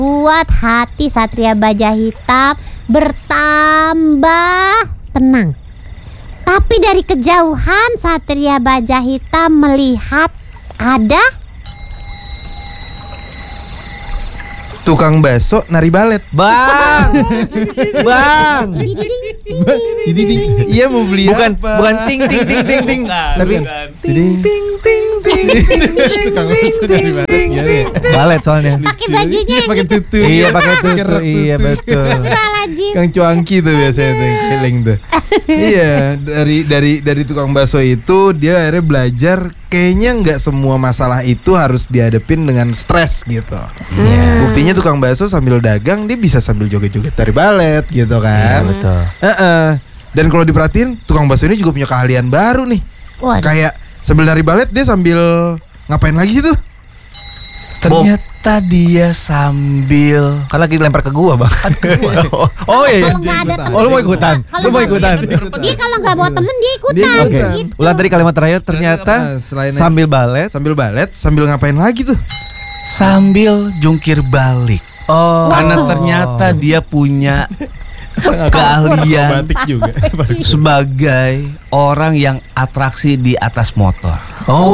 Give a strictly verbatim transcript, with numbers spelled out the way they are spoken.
buat hati Satria Baja Hitam bertambah tenang. Tapi dari kejauhan Satria Baja Hitam melihat ada tukang bakso nari balet. Bang, bang. Iya mau beli Bukan, apa? bukan ting ting ting ting ting. Tapi ting ting ting ting Tukang bakso nari balet. Gimana ya? balet soalnya. pakai bajunya yang Pakai gitu. tutu. Iya pakai tutu, Kerak iya tutu. betul. Astagfirullahaladzim. Kang Cuangki tuh biasanya tuh keleng tuh. Iya, dari dari dari tukang bakso itu dia akhirnya belajar kayaknya nggak semua masalah itu harus dihadapin dengan stres gitu. Iya. Buktinya tukang bakso sambil dagang dia bisa sambil joget-joget tari balet gitu Iya kan. betul. Heeh. Dan kalau diperhatiin tukang bakso ini juga punya keahlian baru nih. Waduh. Kayak sambil nari balet dia sambil ngapain lagi sih tuh? Ternyata dia sambil kan lagi dilempar ke gua bang. oh, oh iya. Kalau nggak ada temen. Oh lu mau ikutan? Kalau Lu mau nggak- ikutan? Dia kalau nggak bawa temen dia ikutan. Dia Oke. ikutan. Gitu. Ulang tadi kalimat terakhir ternyata Nah, selain- sambil balet, Sambil balet sambil ngapain lagi tuh? Sambil jungkir balik. oh. Karena ternyata dia punya keahlian Batik juga. sebagai orang yang atraksi di atas motor. Oh.